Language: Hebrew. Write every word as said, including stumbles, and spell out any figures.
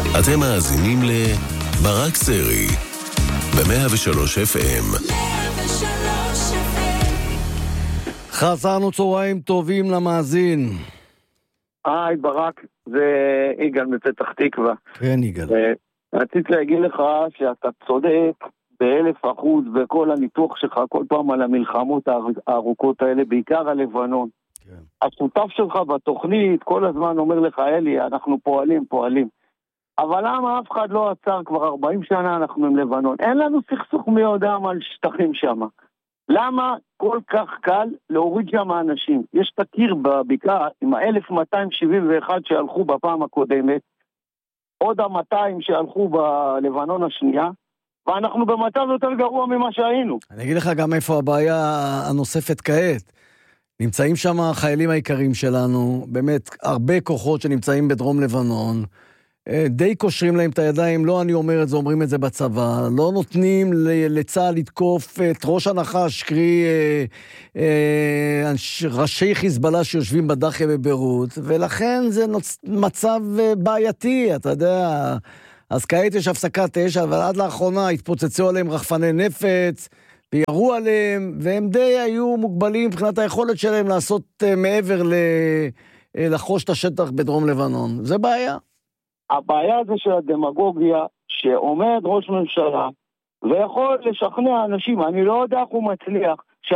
אתם מאזינים לברק סרי ב-מאה ושלוש אף אם. חזרנו, צהריים טובים למאזין. היי ברק, זה יגאל מפתח תקווה. כן יגאל. רציתי להגיד לך שאתה צודק באלף אחוז בכל הניתוח שלך כל פעם על המלחמות הארוכות האלה, בעיקר הלבנון. כן. השותף שלך בתוכנית כל הזמן אומר לך, אלי, אנחנו פועלים, פועלים. אבל למה אף אחד לא עצר? כבר ארבעים שנה אנחנו עם לבנון. אין לנו סכסוך מי יודע על שטחים שם. למה כל כך קל להוריד שם אנשים? יש תקיר בבקעה עם ה-אלף מאתיים שבעים ואחת שהלכו בפעם הקודמת, עוד ה-מאתיים שהלכו בלבנון השנייה, ואנחנו במצב יותר גרוע ממה שהיינו. אני אגיד לך גם איפה הבעיה הנוספת כעת. נמצאים שם החיילים העיקרים שלנו, באמת הרבה כוחות שנמצאים בדרום לבנון, די קושרים להם את הידיים, לא אני אומר את זה, אומרים את זה בצבא, לא נותנים לצה"ל לתקוף את ראש הנחש, קרי אה, אה, ראשי חיזבאללה שיושבים בדחיה בביירות, ולכן זה נוצ... מצב בעייתי, אתה יודע, אז כעת יש הפסקת אש, אבל עד לאחרונה התפוצצו עליהם רחפני נפץ, וירו עליהם, והם די היו מוגבלים מבחינת היכולת שלהם לעשות אה, מעבר ל... אה, לחוש את השטח בדרום לבנון, זה בעיה. הבעיה זה של הדמגוגיה שעומד ראש ממשלה ויכול לשכנע אנשים, אני לא יודע איך הוא מצליח,